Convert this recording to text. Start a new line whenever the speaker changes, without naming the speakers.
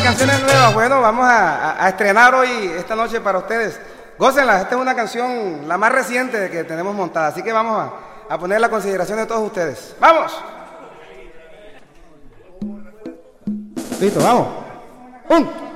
canciones nuevas. Bueno, vamos a estrenar hoy, esta noche para ustedes. Gócenla, esta es una canción la más reciente que tenemos montada, así que vamos a poner la consideración de todos ustedes. ¡Vamos! Listo, vamos. 1